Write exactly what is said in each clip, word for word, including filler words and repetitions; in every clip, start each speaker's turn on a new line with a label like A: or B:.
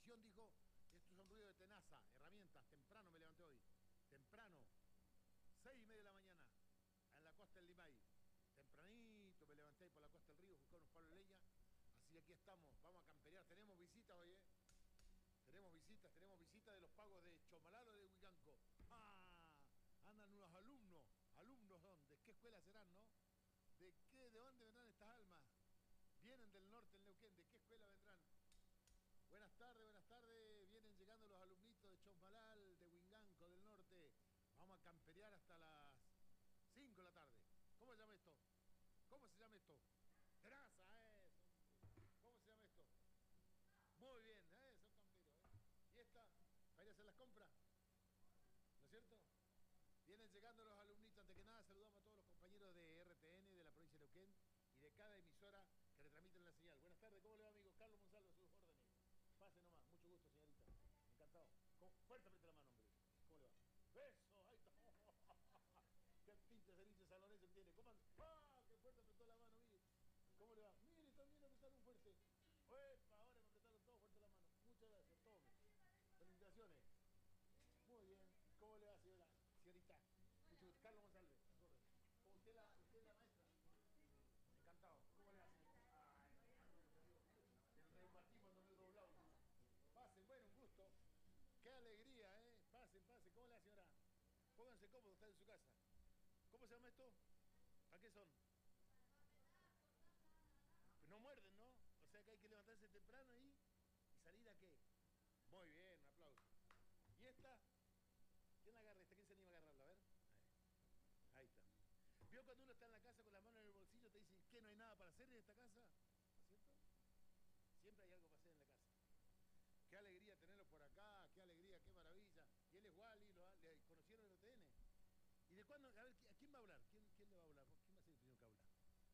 A: atención, dijo, esto es un ruido de tenaza, herramientas, temprano me levanté hoy, temprano, seis y media de la mañana, en la costa del Limay, tempranito me levanté ahí por la costa del río, buscar unos palos de leña, así que aquí estamos, vamos a camperear, tenemos visitas hoy, ¿eh? Tenemos visitas, tenemos visitas de los pagos de Chomalal o de Huicanco. ¡Ah! Andan unos alumnos, alumnos ¿dónde? ¿Qué escuela serán, no? ¿De qué, de dónde vendrán estas almas? Vienen del norte, el Neuquén, ¿de qué escuela vendrán? Buenas tardes, buenas tardes. Vienen llegando los alumnitos de Chosmalal, de Huinganco, del norte. Vamos a camperear hasta las cinco de la tarde. ¿Cómo se llama esto? ¿Cómo se llama esto? Tenaza, ¿eh? ¿Cómo se llama esto? Muy bien, ¿eh? Son camperos, ¿eh? ¿Y esta? ¿Para ir a hacer las compras? ¿No es cierto? Vienen llegando los alumnitos. Antes que nada, saludamos a todos los compañeros de R T N, de la provincia de Neuquén, y de cada emisora que retransmiten la señal. Buenas tardes, ¿cómo le va, amigo? Carlos Monsalvo, a sus órdenes. Pase nomás, mucho gusto, señorita. Encantado. ¿Cómo? Fuerte, apriete la mano, hombre. ¿Cómo le va? ¡Beso! ¡Ahí está! ¡Qué pinche ceviche salonés que tiene! ¿Cómo anda? ¡Ah! ¡Qué fuerte apretó la mano, mire! ¿Cómo le va? Mire, también apretaron fuerte. ¡Epa! Ahora me apretaron todo fuerte la mano. Muchas gracias, tome. Felicitaciones. Muy bien. ¿Cómo le va, señora? Señorita. Mucho gusto. Carlos Monsalve. ¿Cómo usted la, usted es la maestra? Encantado. ¿Cómo le va, señorita? Ay, el reumatismo no me he doblado. Pasen, bueno, un gusto. Qué alegría, ¿eh? Pasen, pasen. ¿Cómo le va, señora? Pónganse cómodos, están en su casa. ¿Cómo se llama esto? ¿A qué son? No muerden, ¿no? O sea que hay que levantarse temprano y, y salir a qué. Muy bien, un aplauso. ¿Y esta? ¿Quién la agarra esta? ¿Quién se anima a agarrarla? A ver. Ahí está. ¿Vio cuando uno está en la casa con la mano en el bolsillo te dicen que no hay nada para hacer en esta casa? ¿No es cierto? Siempre hay algo para hacer en la casa. Qué alegría tenerlo por acá, qué alegría, qué maravilla. Y él es Wally, lo, le conocieron en R T N. ¿Y de cuándo? A ver, ¿a quién va a hablar? ¿Quién, quién le va a hablar? ¿Quién va a ser el primero que habla?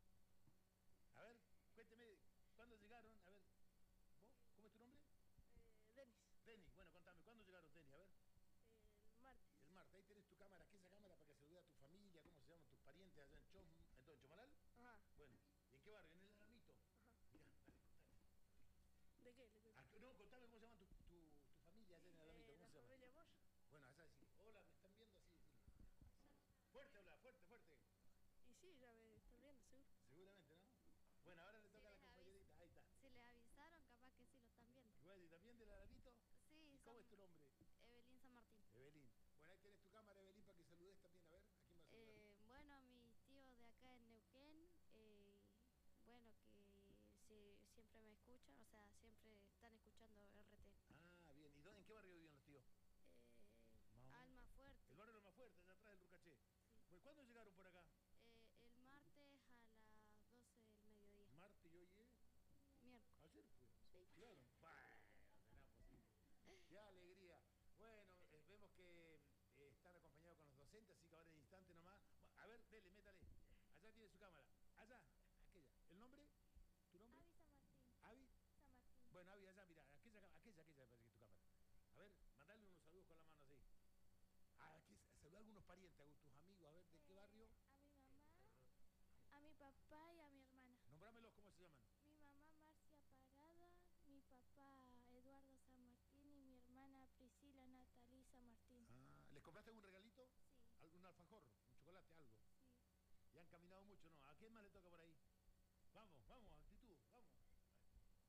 A: A ver, cuénteme, ¿cuándo llegaron? A ver, ¿vos? ¿Cómo es tu nombre?
B: Eh, Denis.
A: Denis, bueno, contame, ¿cuándo llegaron, Denis? A ver.
B: El martes.
A: El martes, ahí tenés tu cámara, aquella cámara para que salude a tu familia, ¿cómo se llaman tus parientes allá en Chom, en, en Chomalal?
B: Ajá.
A: Bueno, ¿y en qué barrio? En el Alamito.
B: Ajá.
A: Mirá, dale, contame.
B: ¿De qué? ¿De qué?
A: Ah, no, contame cómo se llama tu, tu, tu familia allá en el Alamito,
B: Eh,
A: ¿cómo
B: la
A: se llama?
B: familia Moya.
A: Bueno, allá decir, hola, ¿me están viendo? Así, decirle. Fuerte habla, fuerte, fuerte.
B: Y sí, ya me están viendo, seguro.
A: Seguramente, ¿no? Bueno, ahora le toca
C: Si
A: a la
C: les
A: compañerita,
C: avis-
A: ahí está.
C: Si les avisaron, capaz que sí lo están viendo.
A: Bueno, ¿y también del Alamito?
C: Sí,
A: ¿Y cómo
C: son
A: es tu nombre?
C: Evelyn San Martín.
A: Evelyn. Bueno, ahí tenés tu cámara, Evelyn, para que saludes también. A ver, ¿a quién vas a saludar?
C: Eh, bueno, mis tíos de acá en Neuquén, eh, bueno, que sí, siempre me escuchan, o sea, siempre están escuchando R T.
A: Ah, bien. ¿Y dónde, en qué barrio viven los tíos?
C: Eh,
A: Más o menos.
C: Alma Fuerte.
A: El barrio de lo más fuerte, allá atrás del Rucaché.
C: Sí.
A: Bueno, ¿cuándo llegaron por acá?
C: Eh, el martes a las doce del mediodía.
A: Martes y hoy es...
C: Miércoles.
A: Ayer fue.
C: Sí.
A: Claro. Bueno, será posible. Qué alegría. Bueno, eh, vemos que eh, están acompañados con los docentes, así que ahora en instante nomás. A ver, dele, métale. Allá tiene su cámara. Allá, aquella. ¿El nombre? ¿Tu nombre?
C: Avi San Martín.
A: ¿Avi?
C: San Martín.
A: Bueno, Avi, allá, mira, aquella, aquella, aquella me parece que es tu cámara. A ver, mandale unos saludos con la mano así. Ah, aquí saludar a algunos parientes, a tus amigos, a ver, ¿de qué barrio?
D: A mi mamá, a mi papá y a mi hermana.
A: Nombrámelos, ¿cómo se llaman?
D: Mi mamá Marcia Parada, mi papá Eduardo San Martín y mi hermana Priscila Natalí San Martín.
A: Ah, ¿les compraste algún regalito?
D: Sí,
A: ¿Algún alfajor? ¿Un chocolate? ¿Algo?
D: sí.
A: ¿Y han caminado mucho?